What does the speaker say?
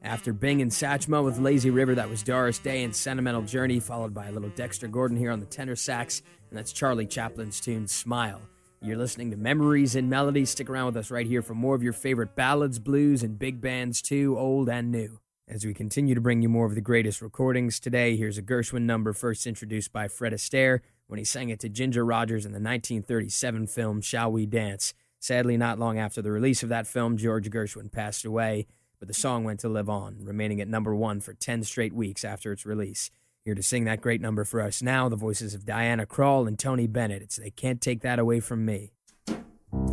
After Bing and Satchmo with Lazy River, that was Doris Day and Sentimental Journey, followed by a little Dexter Gordon here on the tenor sax, and that's Charlie Chaplin's tune Smile. You're listening to Memories and Melodies. Stick around with us right here for more of your favorite ballads, blues, and big bands too, old and new. As we continue to bring you more of the greatest recordings today, here's a Gershwin number first introduced by Fred Astaire when he sang it to Ginger Rogers in the 1937 film Shall We Dance. Sadly, not long after the release of that film, George Gershwin passed away, but the song went to live on, remaining at number 1 for 10 straight weeks after its release. Here to sing that great number for us now, the voices of Diana Krall and Tony Bennett. It's They Can't Take That Away From Me.